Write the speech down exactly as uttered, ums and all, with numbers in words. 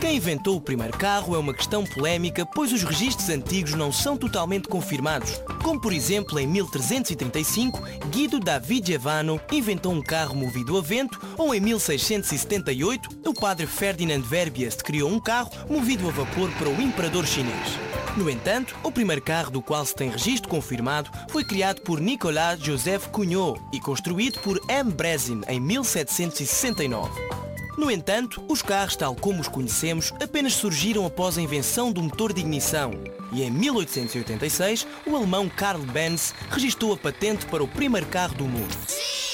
Quem inventou o primeiro carro é uma questão polémica, pois os registros antigos não são totalmente confirmados. Como por exemplo, em mil trezentos e trinta e cinco, Guido da Vigevano inventou um carro movido a vento, ou em mil seiscentos e setenta e oito, o padre Ferdinand Verbiest criou um carro movido a vapor para o imperador chinês. No entanto, o primeiro carro do qual se tem registro confirmado foi criado por Nicolas Joseph Cugnot e construído por M. Brezin em mil setecentos e sessenta e nove. No entanto, os carros tal como os conhecemos apenas surgiram após a invenção do motor de ignição e em mil oitocentos e oitenta e seis o alemão Karl Benz registou a patente para o primeiro carro do mundo.